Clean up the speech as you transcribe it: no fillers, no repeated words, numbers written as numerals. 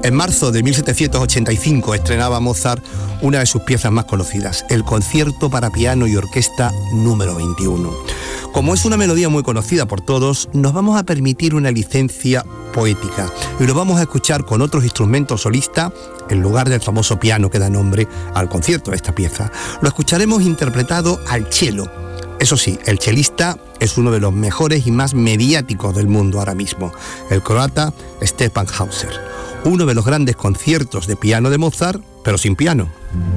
En marzo de 1785 estrenaba Mozart una de sus piezas más conocidas, el Concierto para piano y orquesta número 21. Como es una melodía muy conocida por todos, nos vamos a permitir una licencia poética y lo vamos a escuchar con otros instrumentos solistas en lugar del famoso piano que da nombre al concierto de esta pieza. Lo escucharemos interpretado al cello. Eso sí, el chelista es uno de los mejores y más mediáticos del mundo ahora mismo, el croata Stefan Hauser. Uno de los grandes conciertos de piano de Mozart, pero sin piano.